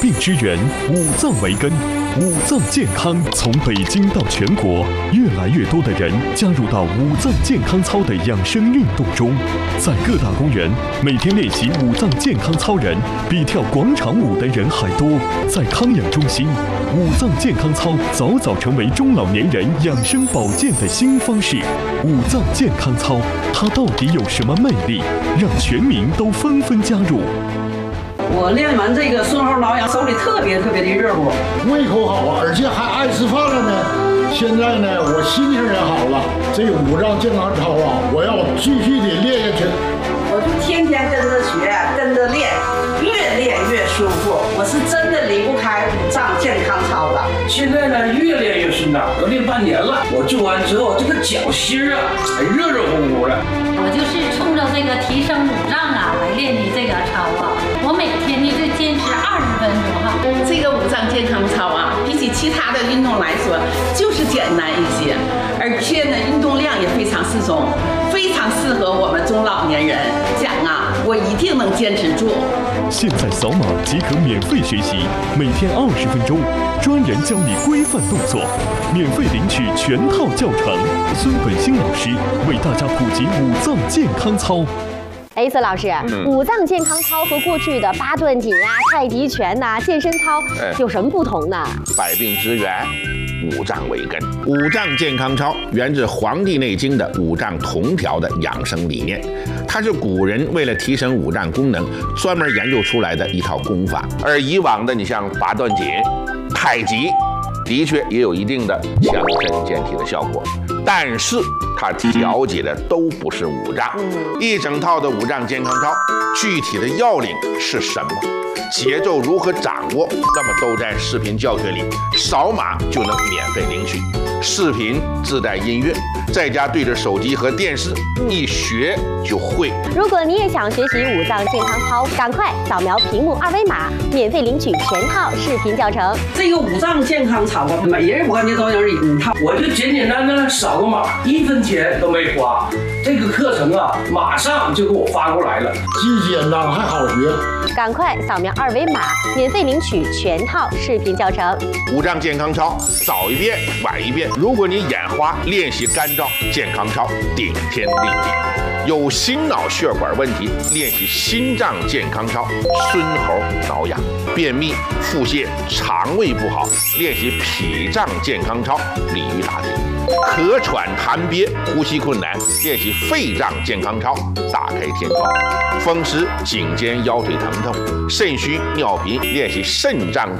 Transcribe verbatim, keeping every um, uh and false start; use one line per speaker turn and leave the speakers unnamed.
病之源，五脏为根。五脏健康从北京到全国，越来越多的人加入到五脏健康操的养生运动中。在各大公园，每天练习五脏健康操人比跳广场舞的人还多。在康养中心，五脏健康操早早成为中老年人养生保健的新方式。五脏健康操，它到底有什么魅力，让全民都纷纷加入？
我练完这个顺后挠痒，手里特别特别的热乎，
胃口好啊，而且还爱吃饭了呢。现在呢，我心情也好了。这个五脏健康操啊，我要继续的练下去。
我就天天跟着学，跟着练，越练越舒服。我是真的离不开五脏健康操了。
现在呢，越练越顺畅，都练半年了。我做完之后，这个脚心啊，还热热乎乎的。
我就是冲着这个提升五脏啊来练的这个操啊。我每天呢就坚持二十分钟哈。
这个五脏健康操啊，比起其他的运动来说，就是简单一些，而且呢，运动量也非常适中，非常适合我们中老年人。讲啊，我一定能坚持住。
现在扫码即可免费学习，每天二十分钟，专人教你规范动作，免费领取全套教程。孙本兴老师为大家普及五脏健康操。
哎，孙老师，嗯、五脏健康操和过去的八段锦啊、太极拳呐、啊、健身操有什么不同呢？
百病之源，五脏为根。五脏健康操源自《黄帝内经》的五脏同调的养生理念，它是古人为了提升五脏功能专门研究出来的一套功法。而以往的，你像八段锦、太极，的确也有一定的强身健体的效果，但是它调节的都不是五脏。一整套的五脏健康操，具体的要领是什么？节奏如何掌握？那么都在视频教学里，扫码就能免费领取。视频自带音乐，在家对着手机和电视一学就会。
如果你也想学习五脏健康操，赶快扫描屏幕二维码，免费领取全套视频教程。
这个五脏健康操啊，每人我感觉都有一套。
我就简简单单扫个码，一分钱都没花。这个课程啊，马上就给我发过来了，
既简单还好学。
赶快扫描二维码，免费领取全套视频教程。
五脏健康操，早一遍晚一遍。如果你眼花，练习干燥健康操，顶天立地。有心脑血管问题，练习心脏健康操，孙猴挠痒。便秘、腹泻、肠胃不好，练习脾脏健康操，鲤鱼打挺。咳喘痰憋、呼吸困难，练习肺脏健康操，大开天窗。风湿、颈肩、腰腿疼痛、肾虚、尿频，练习肾脏